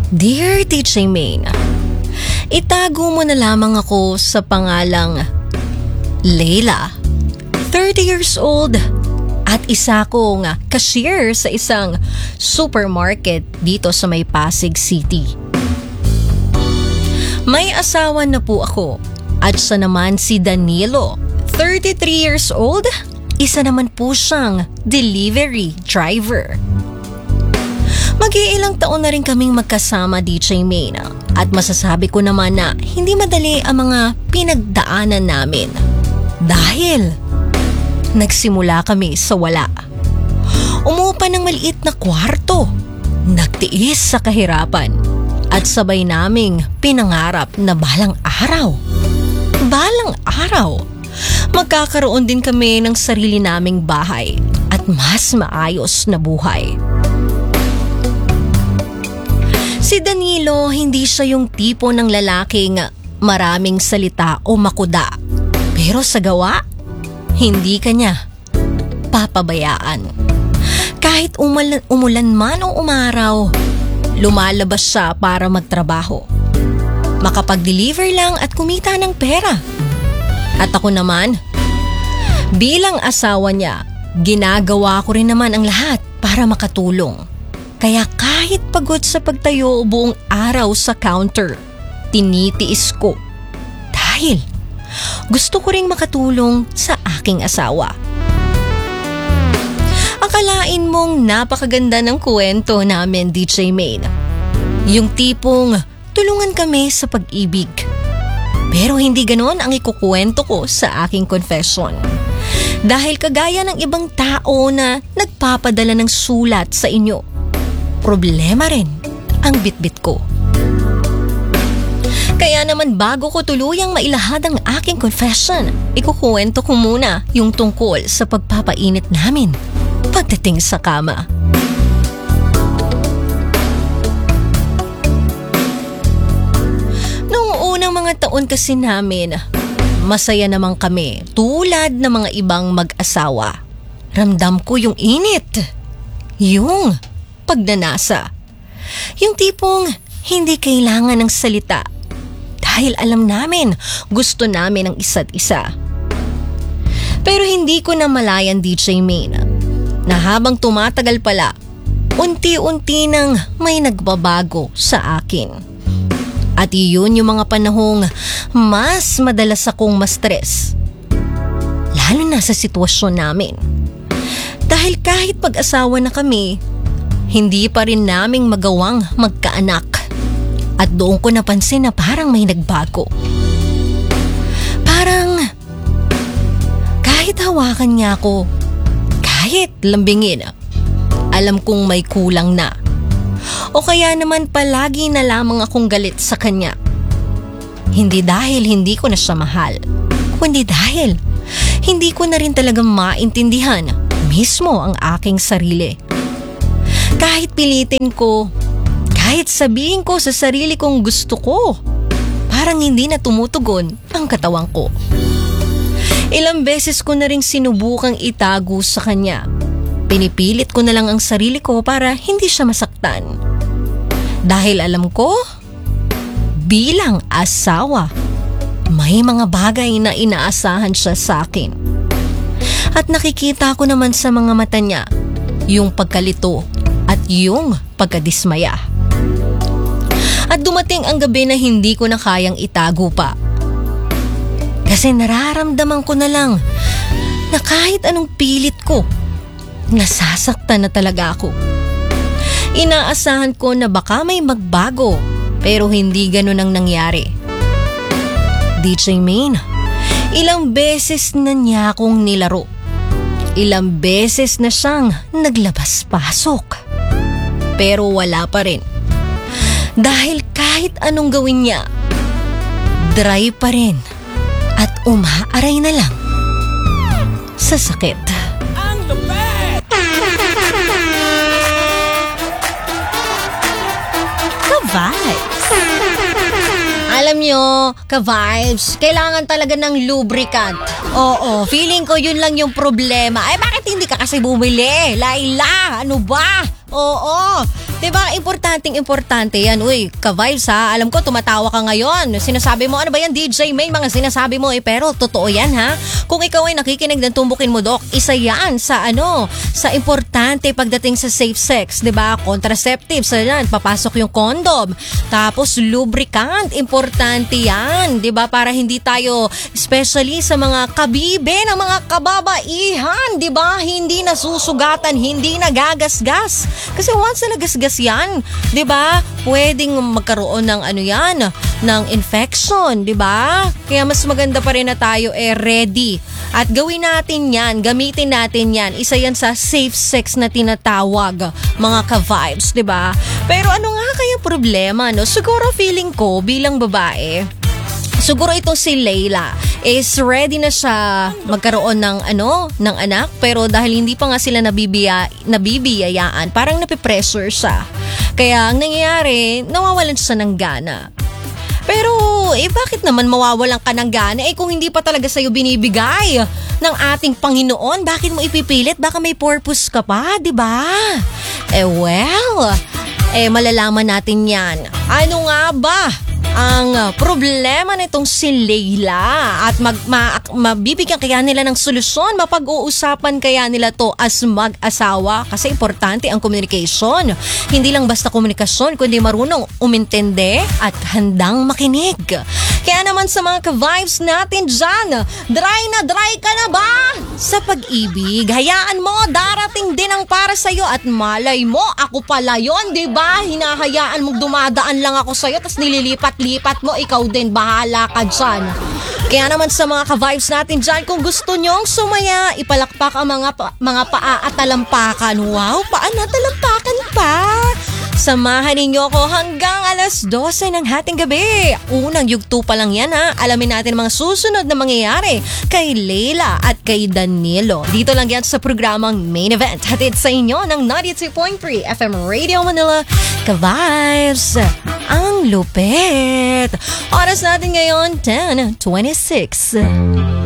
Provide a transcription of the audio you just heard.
Dear DJ Main, itago mo na lamang ako sa pangalang Leila, 30 years old at isa kong cashier sa isang supermarket dito sa may Pasig City. May asawa na po ako at siya naman si Danilo, 33 years old, isa naman po siyang delivery driver. Mag-iilang taon na rin kaming magkasama, DJ Main, at masasabi ko naman na hindi madali ang mga pinagdaanan namin dahil nagsimula kami sa wala. Umupa ng maliit na kwarto, nagtiis sa kahirapan at sabay naming pinangarap na balang araw, magkakaroon din kami ng sarili naming bahay at mas maayos na buhay. Si Danilo, hindi siya yung tipo ng lalaking maraming salita o makuda. Pero sa gawa, hindi kanya papabayaan. Kahit umulan man o umaraw, lumalabas siya para magtrabaho. Makapag-deliver lang at kumita ng pera. At ako naman, bilang asawa niya, ginagawa ko rin naman ang lahat para makatulong. Kaya kahit pagod sa pagtayo buong araw sa counter, tinitiis ko. Dahil gusto ko ring makatulong sa aking asawa. Akalain mong napakaganda ng kwento namin, DJ Main. Yung tipong tulungan kami sa pag-ibig. Pero hindi ganon ang ikukwento ko sa aking confession. Dahil kagaya ng ibang tao na nagpapadala ng sulat sa inyo, problema rin ang bitbit ko. Kaya naman bago ko tuluyang mailahad ang aking confession, ikukwento ko muna yung tungkol sa pagpapainit namin pagdating sa kama. Noong unang mga taon kasi namin, masaya naman kami tulad ng mga ibang mag-asawa. Ramdam ko yung init, yung pagnanasa. Yung tipong hindi kailangan ng salita dahil alam namin gusto namin ang isa't isa. Pero hindi ko na malayan, DJ Main, na habang tumatagal pala, unti-unti nang may nagbabago sa akin. At iyon yung mga panahong mas madalas akong ma-stress. Lalo na sa sitwasyon namin. Dahil kahit pag-asawa na kami, hindi pa rin naming magawang magkaanak. At doon ko napansin na parang may nagbago. Parang kahit hawakan niya ako, kahit lambingin, alam kong may kulang na. O kaya naman palagi na lamang akong galit sa kanya. Hindi dahil hindi ko na siya mahal, kundi dahil hindi ko na rin talagang maintindihan mismo ang aking sarili. Kahit pilitin ko, kahit sabihin ko sa sarili kong gusto ko, parang hindi na tumutugon ang katawan ko. Ilang beses ko na ring sinubukang itago sa kanya. Pinipilit ko na lang ang sarili ko para hindi siya masaktan. Dahil alam ko, bilang asawa, may mga bagay na inaasahan siya sa akin. At nakikita ko naman sa mga mata niya yung pagkalito at yung pagkadismaya. At dumating ang gabi na hindi ko na kayang itago pa. Kasi nararamdaman ko na lang na kahit anong pilit ko, nasasaktan na talaga ako. Inaasahan ko na baka may magbago, pero hindi ganun ang nangyari. DJ Main, ilang beses na niya akong nilaro. Ilang beses na siyang naglabas-pasok. Pero wala pa rin. Dahil kahit anong gawin niya, dry pa rin at umaaray na lang sa sakit. Ang lupit! Ka-vibes! Alam nyo, ka-vibes, kailangan talaga ng lubricant. Oo, feeling ko yun lang yung problema. Bakit hindi ka kasi bumili? Laila, ano ba? Oo. Diba, importante yan. Uy, ka-vibes ha. Alam ko, tumatawa ka ngayon. Sinasabi mo, ano ba yan, DJ May? Mga sinasabi mo pero totoo yan ha. Kung ikaw ay nakikinig ng Tumbukin Mo, Dok, isa yan sa sa importante pagdating sa safe sex. Diba? Contraceptives, yan, papasok yung condom. Tapos, lubricant, importante yan. Diba? Para hindi tayo, especially sa mga kabibe ng mga kababaihan, diba? Hindi nasusugatan, hindi nagagasgas. Kasi once na nagasgas yan, 'di ba? Pwedeng magkaroon ng ng infection, 'di ba? Kaya mas maganda pa rin na tayo ready. At gawin natin 'yan, gamitin natin 'yan. Isa 'yan sa safe sex na tinatawag, mga ka-vibes, 'di ba? Pero ano nga kaya problema, no? Siguro feeling ko bilang babae, siguro itong si Layla is ready na siya magkaroon ng anak, pero dahil hindi pa nga sila nabibiyayaan, parang napipressure siya. Kaya ang nangyayari, nawawalan siya ng gana. Pero bakit naman mawawalan ka ng gana kung hindi pa talaga sa'yo binibigay ng ating Panginoon? Bakit mo ipipilit? Baka may purpose ka pa, di ba? Malalaman natin yan. Ano nga ba ang problema nitong si Layla at mabibigyan kaya nila ng solusyon, mapag-uusapan kaya nila to as mag-asawa, kasi importante ang communication. Hindi lang basta komunikasyon, kundi marunong umintindi at handang makinig. Kaya naman sa mga ka-vibes natin dyan, dry ka na ba sa pag-ibig? Hayaan mo, darating din ang para sa'yo at malay mo, ako pala yun, diba? Hinahayaan mong dumadaan lang ako sa'yo tapos nililipat-lipat mo, ikaw din, bahala ka dyan. Kaya naman sa mga ka-vibes natin dyan, kung gusto nyong sumaya, ipalakpak ang mga paa at talampakan. Wow, paa na talampakan pa! Samahan ninyo ako hanggang alas 12 ng hating gabi. Unang yugto pa lang yan ha. Alamin natin mga susunod na mangyayari kay Layla at kay Danilo. Dito lang yan sa programang Main Event. Hatid sa inyo ng 92.3 FM Radio Manila. Ka-vibes, ang lupit. Oras natin ngayon, 10:26.